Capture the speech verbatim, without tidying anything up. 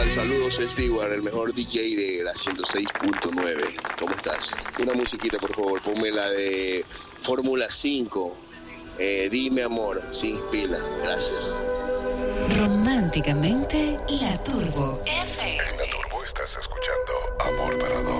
tal? Saludos, Stewart, el mejor D J de la ciento seis punto nueve. ¿Cómo estás? Una musiquita, por favor, ponme la de Fórmula cinco. Eh, dime amor, sin pila. Gracias. Románticamente, La Turbo F M. En La Turbo estás escuchando Amor para Dos.